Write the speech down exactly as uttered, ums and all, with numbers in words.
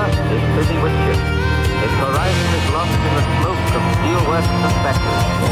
west is busy with ships. Its horizon is lost in the smoke of steelworks and factories.